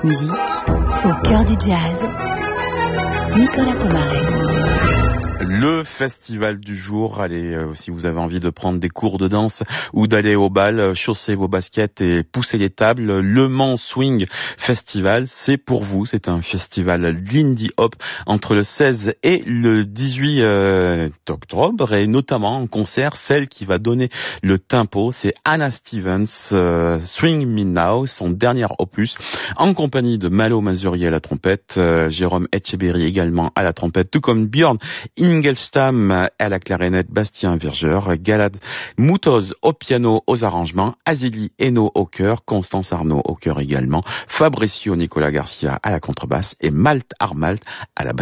Musique au cœur du jazz. Nicolas Pomaret. Le festival du jour, allez, si vous avez envie de prendre des cours de danse ou d'aller au bal, chausser vos baskets et pousser les tables, Le Mans Swing Festival, c'est pour vous. C'est un festival Lindy Hop entre le 16 et le 18 octobre, et notamment en concert, celle qui va donner le tempo, c'est Anna Stevens, Swing Me Now, son dernier opus, en compagnie de Malo Mazurier à la trompette, Jérôme Etcheberry également à la trompette, tout comme Björn Ingelstam à la clarinette, Bastien Vergeur, Galad Moutoz au piano, aux arrangements, Azélie Hainaut au chœur, Constance Arnaud au chœur également, Fabricio Nicolas Garcia à la contrebasse et Malte Armalt à la basse.